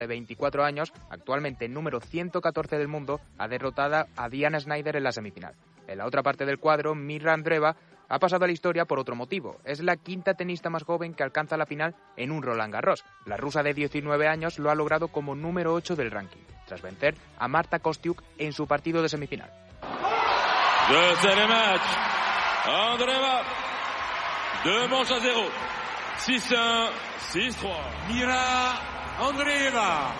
de 24 años, actualmente número 114 del mundo, ha derrotado a Diana Schneider en la semifinal. En la otra parte del cuadro, Mirra Andreeva ha pasado a la historia por otro motivo. Es la quinta tenista más joven que alcanza la final en un Roland Garros. La rusa de 19 años lo ha logrado como número 8 del ranking, tras vencer a Marta Kostyuk en su partido de semifinal. Deuxième match. Andreeva. 2-0. 6-1, 6-3. Mirra Andreeva.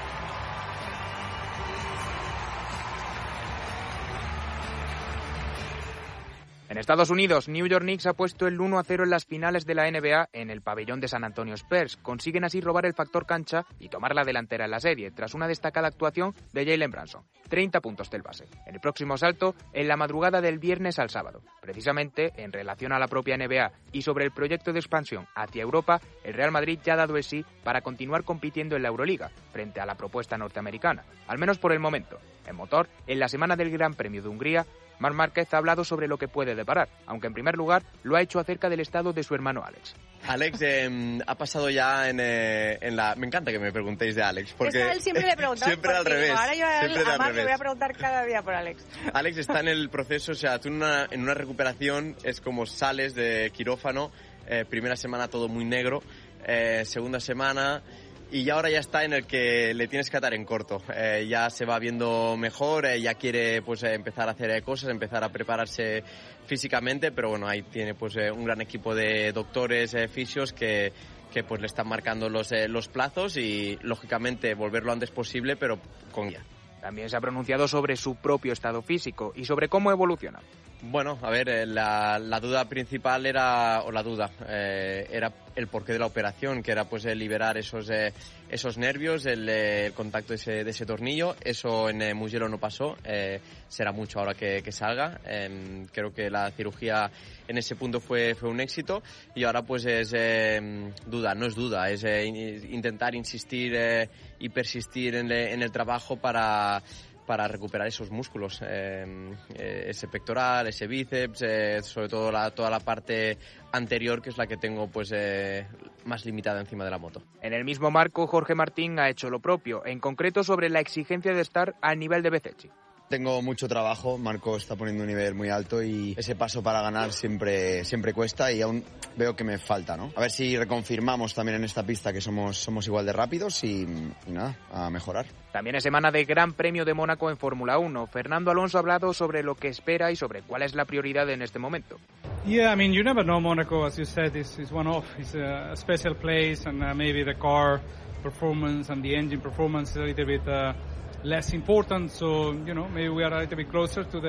En Estados Unidos, New York Knicks ha puesto el 1-0 en las finales de la NBA en el pabellón de San Antonio Spurs. Consiguen así robar el factor cancha y tomar la delantera en la serie, tras una destacada actuación de Jalen Brunson. 30 puntos del base. En el próximo salto, en la madrugada del viernes al sábado. Precisamente, en relación a la propia NBA y sobre el proyecto de expansión hacia Europa, el Real Madrid ya ha dado el sí para continuar compitiendo en la Euroliga, frente a la propuesta norteamericana, al menos por el momento. En motor, en la semana del Gran Premio de Hungría, Marc Márquez ha hablado sobre lo que puede deparar, aunque en primer lugar lo ha hecho acerca del estado de su hermano Alex. Alex ha pasado ya en la... Me encanta que me preguntéis de Alex, porque... Él siempre le preguntamos. Siempre al revés. Ahora yo a Marc le voy a revés. preguntar cada día por Alex. Alex está en el proceso, o sea, tú en una recuperación es como sales de quirófano, primera semana todo muy negro, segunda semana... Y ahora ya está en el que le tienes que atar en corto. Ya se va viendo mejor, ya quiere pues empezar a hacer cosas, empezar a prepararse físicamente, pero bueno, ahí tiene pues un gran equipo de doctores, fisios que pues le están marcando los plazos y lógicamente volverlo antes posible, pero con guía. También se ha pronunciado sobre su propio estado físico y sobre cómo evoluciona. Bueno, a ver, la duda principal era el porqué de la operación, que era pues liberar esos nervios, el contacto de ese tornillo. Eso en Mugello no pasó, será mucho ahora que salga. Creo que la cirugía en ese punto fue un éxito y ahora pues es duda, no es duda, es intentar insistir y persistir en el trabajo para recuperar esos músculos, ese pectoral, ese bíceps, sobre todo toda la parte anterior, que es la que tengo pues más limitada encima de la moto. En el mismo marco, Jorge Martín ha hecho lo propio, en concreto sobre la exigencia de estar al nivel de Bezzecchi. Tengo mucho trabajo, Marco está poniendo un nivel muy alto y ese paso para ganar siempre cuesta y aún veo que me falta, ¿no? A ver si reconfirmamos también en esta pista que somos igual de rápidos y nada, a mejorar. También es semana de Gran Premio de Mónaco en Fórmula 1. Fernando Alonso ha hablado sobre lo que espera y sobre cuál es la prioridad en este momento. Yeah, I mean, you never know. Monaco, as you said, is one-off. It's a special place and maybe the car performance and the engine performance is a little bit... less important, so maybe we are a little bit closer to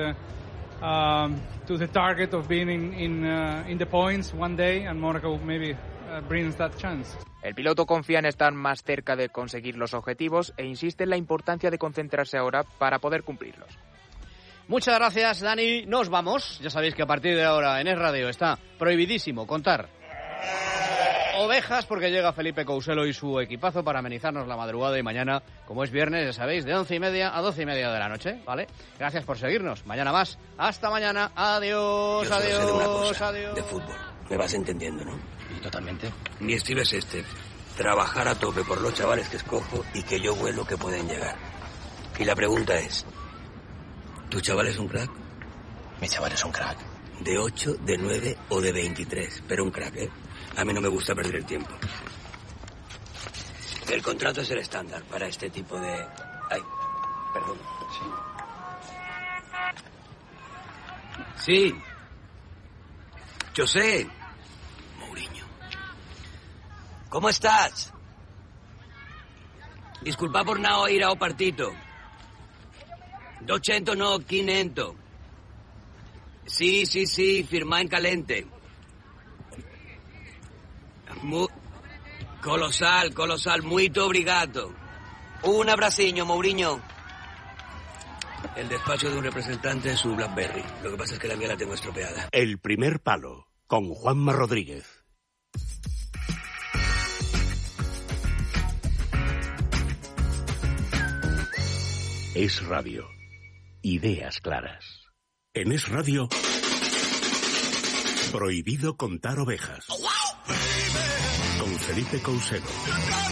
the target of being in the points one day, and Monaco maybe brings that chance. El piloto confía en estar más cerca de conseguir los objetivos e insiste en la importancia de concentrarse ahora para poder cumplirlos. Muchas gracias, Dani. Nos vamos. Ya sabéis que a partir de ahora en Es Radio está prohibidísimo contar ovejas porque llega Felipe Couselo y su equipazo para amenizarnos la madrugada y mañana, como es viernes, ya sabéis, de 11:30 a 12:30 de la noche, ¿vale? Gracias por seguirnos. Mañana más. Hasta mañana. Adiós, yo adiós, sé de una cosa, adiós. De fútbol. Me vas entendiendo, ¿no? Totalmente. Mi estilo es este. Trabajar a tope por los chavales que escojo y que yo vuelo que pueden llegar. Y la pregunta es, ¿tu chaval es un crack? Mi chaval es un crack. De 8, de 9 o de 23, pero un crack, ¿eh? A mí no me gusta perder el tiempo. El contrato es el estándar para este tipo de... Ay, perdón. Sí. Yo sé. Mourinho. ¿Cómo estás? Disculpa por no ir a un partito. 200 no, 500. Sí, firma en calente. Colossal, muito obrigado. Un abraciño, Mourinho. El despacho de un representante es su BlackBerry. Lo que pasa es que la mía la tengo estropeada. El primer palo, con Juanma Rodríguez. Es Radio. Ideas claras. En Es Radio, prohibido contar ovejas. Con Felipe Couselo.